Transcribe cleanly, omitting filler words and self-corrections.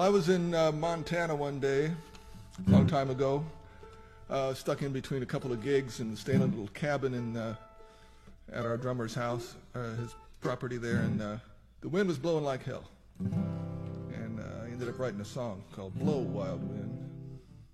I was in Montana one day, a long time ago, stuck in between a couple of gigs and staying in a little cabin at our drummer's house, his property there, and the wind was blowing like hell. And I ended up writing a song called Blow, Wild Wind.